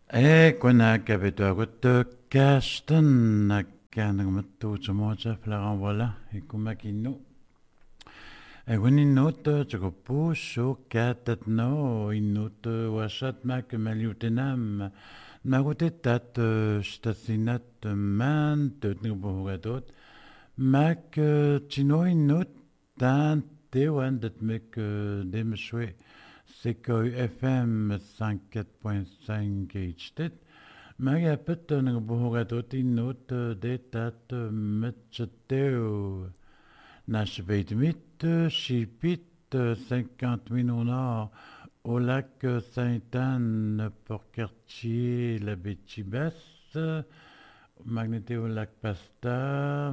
Kuna kapituagut kastan nakkanagamattu sumoja flaranwala ikumakinu. Eguninut chukupushu katatno inut wasat mak maliutenam magutetat stasinat man tutnubugatot mak chino inut tan tewan dat mek demswe Sekoy FM 104.5 HT. Maar je hebt een behoorlijk in nood dat met je teo. Naast weet met chipit 50 minutes au lac Saint-Anne pour quartier la Bétibas. Magnété au lac Pasta.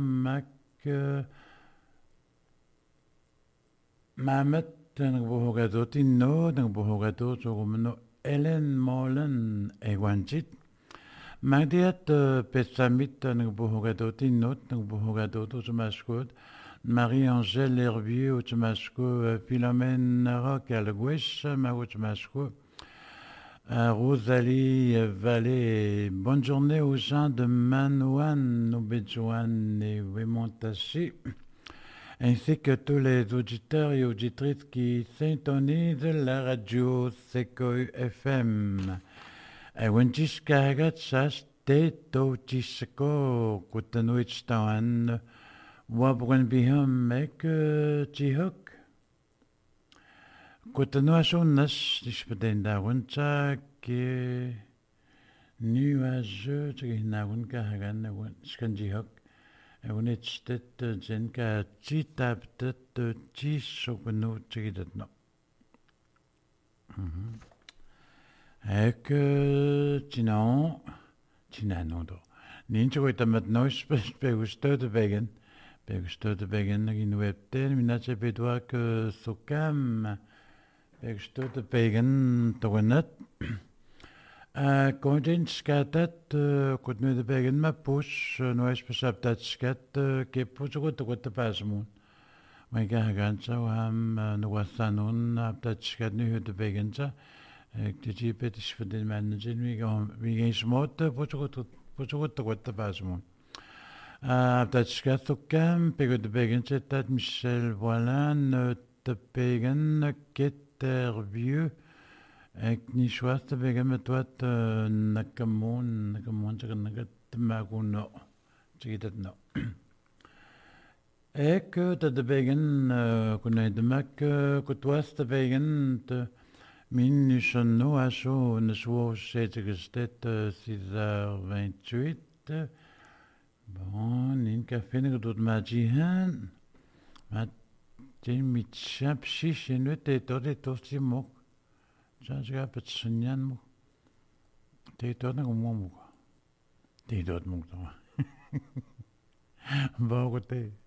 Mamet. Nagbuhugadot inno, nagbuhugadot sugumno Ellen Molen Ewanchit. Magdiat Pesamit nagbuhugadot innot, nagbuhugadot usumaskot. Marie-Angèle Hervieux usumasko, Philomène Rock Alguesh, Maouchmasko. Rosalie Vallée, bonne journée aux gens de Manouane, Noubedjouane et Wemontachi. Ainsi que tous les auditeurs et auditrices qui syntonisent la radio Sekoy FM. Ewantiskagat sas teto tisko kutanuitstaan wabwan biham ek tihok. Kutanuasunas dispedenda wunta ke nuageux tihnagun kahagan skandihok. Unitstet zenka titabtet tisognu tigidatno. Ek tinanodo. Nincho itamat nois pegustot begen. Pegustot begen in webten minache bedwak sokam. Pegustot begen togenat. Kontin skatat kutnu de begen ma push no es pesaptat skat ke pusugut gut pasmun. Mai ga gansa ham no wasanun aptat skat nu de begensa. Ik de jipet is voor de manager wie geen smot pusugut gut pasmun. Aptat skat okam pego de begensa tat Michel Voilan te begen ketervieux. Ik niet schwaast te beginnen met wat nakamon zeggen nagat maguno. Zeg dat nou. Ik dat de begin kunnen de mak kutwas te begin te min nu schon no aso ne svo zete gestet 6h28. Bon, in café ne doet magihan. Maar tin mit chap shish en te tot tosti mok. Saya petsenyan mo. Tito na gumamuka. Tito at mukta. Bago te.